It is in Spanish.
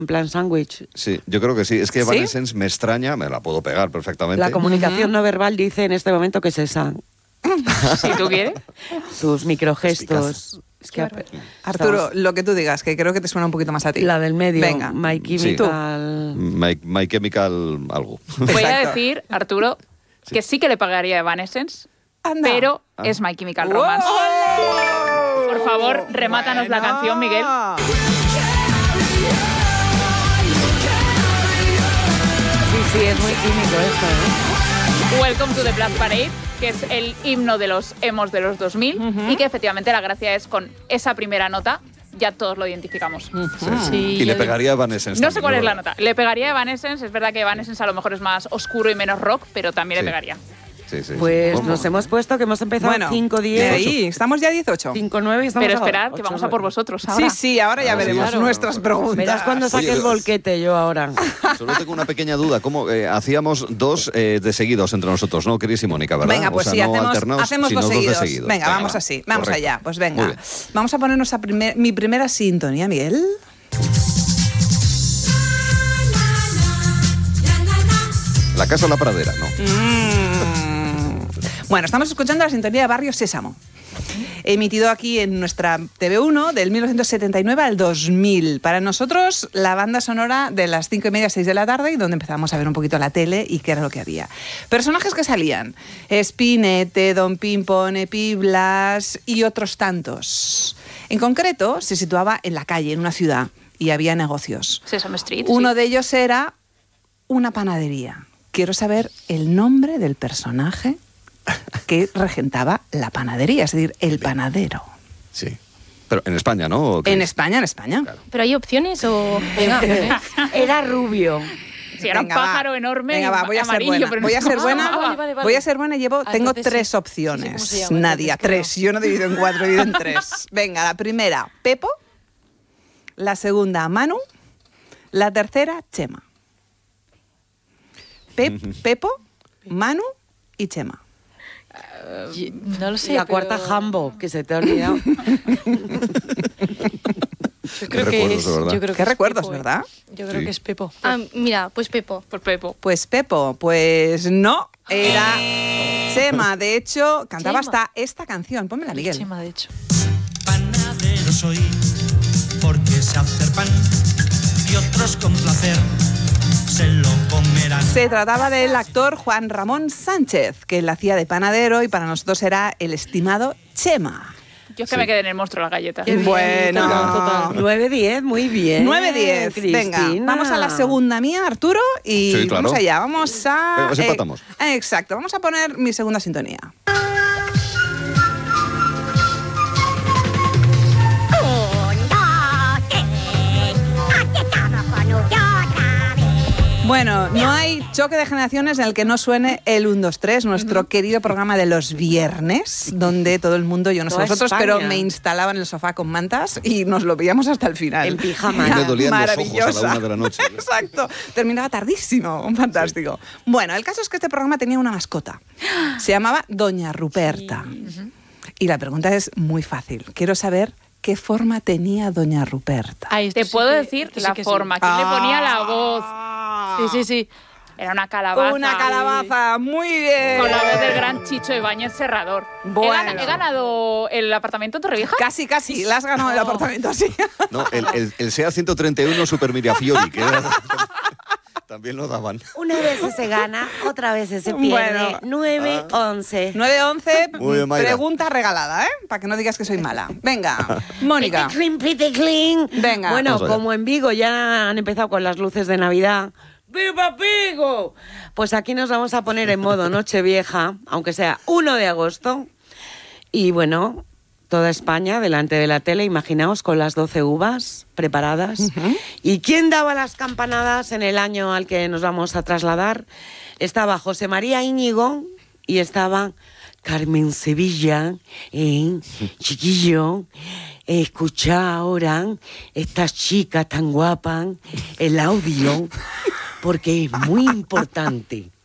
en plan sándwich. Sí, yo creo que sí. Es que Evanescence me extraña, me la puedo pegar perfectamente. La comunicación no verbal dice en este momento que es esa. Si tú quieres. Sus microgestos. Es que Arturo, lo que tú digas, que creo que te suena un poquito más a ti. La del medio. Venga. My Chemical. My Chemical algo. Voy a decir, Arturo, que sí que le pagaría a Evanescence, pero es My Chemical Romance. Por favor, remátanos la canción, Miguel. Sí, es muy químico esto, ¿eh? Welcome to the Black Parade, que es el himno de los emos de los 2000 y que efectivamente la gracia es con esa primera nota ya todos lo identificamos. Sí. Y le pegaría a Evanescence. No sé cuál es la nota. Le pegaría a Evanescence. Es verdad que Evanescence a lo mejor es más oscuro y menos rock, pero también le pegaría. Sí. Pues nos hemos puesto que hemos empezado 5-10. Ahí, estamos ya 18. 5-9 y estamos Pero esperad, que vamos a por vosotros Sí, ahora. sí, ahora ya veremos nuestras preguntas. Verás cuando saque el volquete yo ahora. Solo tengo una pequeña duda. ¿Cómo hacíamos dos de seguidos entre nosotros, no, Cris y Mónica, verdad? Venga, pues o sea, sí, no hacemos dos seguidos. seguidos. Venga, vamos así. Vamos correcto. allá. Pues venga. Vamos a ponernos mi primera sintonía, Miguel. La casa o la pradera, ¿no? Bueno, estamos escuchando la sintonía de Barrio Sésamo. Emitido aquí en nuestra TV1 del 1979 al 2000. Para nosotros, la banda sonora de las 5:30, 6 de la tarde, y donde empezamos a ver un poquito la tele y qué era lo que había. Personajes que salían: Spinette, Don Pimpone, Piblas y otros tantos. En concreto, se situaba en la calle, en una ciudad, y había negocios. Sesame Street. Uno de ellos era una panadería. Quiero saber el nombre del personaje que regentaba la panadería, es decir, el panadero. Sí. Pero en España, ¿no? En España. Claro. ¿Pero hay opciones o...? Venga, Era rubio. Sí, era un pájaro enorme. Venga, va, voy a ser amarillo, buena. pero Voy a ser buena. Vale. Voy a ser buena y tengo tres opciones. Sí, ¿cómo se llama? Nadia, Entonces, 3. Yo no divido en 4, divido en 3. Venga, la primera, Pepo. La segunda, Manu. La tercera, Chema. Pepo, Manu y Chema. No lo sé, La cuarta Jambo, que se te ha olvidado. Yo creo que es... ¿Qué recuerdos, verdad? Yo creo que es Pepo. Mira, pues Pepo. Por Pepo. Pues Pepo, pues no, era Chema. De hecho, cantaba hasta esta canción. Pónmela, Miguel. Chema, de hecho. Panadero soy, porque sé hacer pan y otros con placer se lo comerán. Se trataba del actor Juan Ramón Sánchez, que la hacía de panadero y para nosotros era el estimado Chema. Yo es que me quedé en el monstruo de las galletas. Bueno, total. 9-10, muy bien. 9-10. Venga, Cristina. vamos a la segunda mía, Arturo, y Sí, claro. vamos allá. Vamos a... Venga, así empatamos. Exacto, vamos a poner mi segunda sintonía. Bueno, no hay choque de generaciones en el que no suene el 1, 2, 3, nuestro querido programa de los viernes, donde todo el mundo, yo no sé Toda vosotros, España. pero me instalaba en el sofá con mantas y nos lo veíamos hasta el final. En pijama. Y me dolían los ojos Maravillosa. a la 1 de la noche. Exacto. Terminaba tardísimo. Fantástico. Bueno, el caso es que este programa tenía una mascota. Se llamaba Doña Ruperta. Y la pregunta es muy fácil. Quiero saber qué forma tenía Doña Ruperta. Te puedo decir la forma. ¿Quién le ponía la voz? Sí. Era una calabaza. Una calabaza. Muy bien. Con la voz del gran Chicho Ibáñez Serrador. Bueno. ¿He ganado el apartamento en Torrevieja? Casi. La has ganado el apartamento, sí. No, el SEA 131 Super Mirafiori, que era... También lo daban. Una vez se gana, otra vez se pierde. Bueno. 9-11. 9-11, Muy bien, Mayra. pregunta regalada, ¿eh? Para que no digas que soy mala. Venga, Mónica. Pretty clean. Venga. Bueno, Vamos allá. como en Vigo ya han empezado con las luces de Navidad. ¡Viva Vigo! Pues aquí nos vamos a poner en modo Nochevieja, aunque sea 1 de agosto. Y bueno, toda España delante de la tele, imaginaos, con las 12 uvas preparadas. ¿Y quién daba las campanadas en el año al que nos vamos a trasladar? Estaba José María Íñigo y estaba Carmen Sevilla, chiquillo. Escucha ahora estas chicas tan guapas, el audio, porque es muy importante.